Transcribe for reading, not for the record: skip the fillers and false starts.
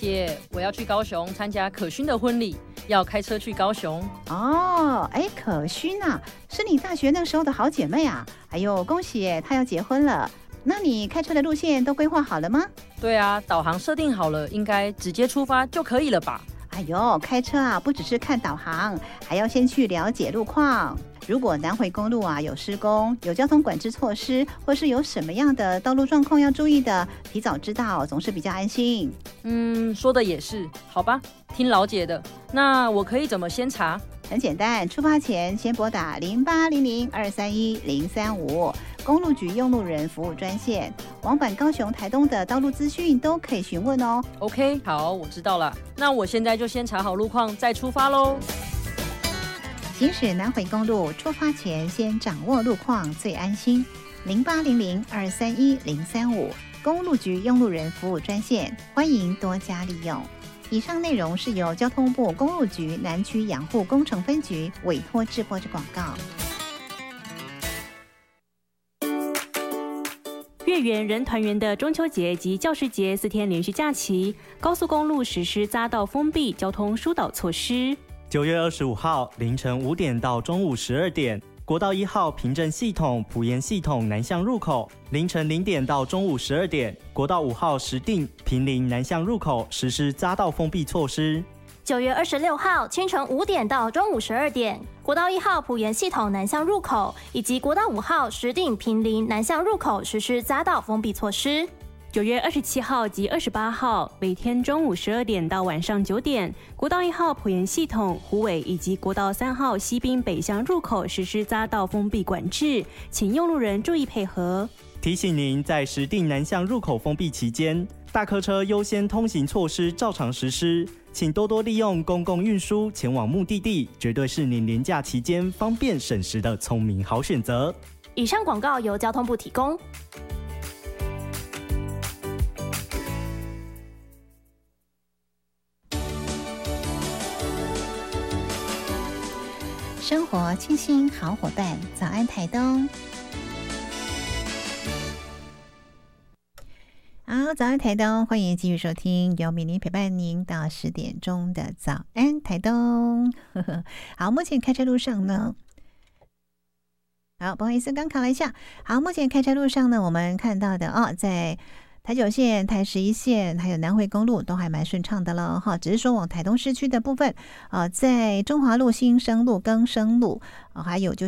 姐，我要去高雄参加可勋的婚礼，要开车去高雄。 哦，可勋啊，是你大学那时候的好姐妹啊！哎呦，恭喜耶，她要结婚了。那你开车的路线都规划好了吗？ 对啊，导航设定好了，应该直接出发就可以了吧？ 哎呦，开车啊，不只是看导航，还要先去了解路况。如果南回公路啊有施工、有交通管制措施，或是有什么样的道路状况要注意的，提早知道总是比较安心。 说的也是，好吧，听老姐的。那我可以怎么先查？ 很简单，出发前先拨打0800-231-035公路局用路人服务专线，往返高雄、台东的道路资讯都可以询问哦。 OK， 好，我知道了。那我现在就先查好路况，再出发喽。 行驶南回公路，出发前先掌握路况最安心。0800-231-035公路局用路人服务专线，欢迎多加利用。以上内容是由交通部公路局南区养护工程分局委托制播之广告。 月圆人团圆的中秋节及教师节4天连续假期，高速公路实施匝道封闭交通疏导措施。 9月25号凌晨5点到中午12点，国道1号平镇系统、埔盐系统南向入口，凌晨0点到中午12点，国道5号石碇、坪林南向入口实施匝道封闭措施。 9月26号清晨5点到中午12点，国道1号埔盐系统南向入口以及国道5号石碇、坪林南向入口实施匝道封闭措施。 9月27号及28号每天中午12点到晚上9点，国道1号埔盐系统、虎尾以及国道3号西滨北向入口实施匝道封闭管制，请用路人注意配合。 提醒您，在石碇南向入口封闭期间，大客车优先通行措施照常实施，请多多利用公共运输前往目的地，绝对是您连假期间方便省时的聪明好选择。 以上广告由交通部提供。 生活清新好伙伴，早安台东。好，早安台东，欢迎继续收听由美玲陪伴您到10点钟的早安台东。好，目前开车路上呢，好，不好意思，刚卡了一下。好，目前开车路上呢，我们看到的在台9线、台11线还有南回公路都还蛮顺畅的了哈，只是说往台东市区的部分在中华路、新生路、更生路还有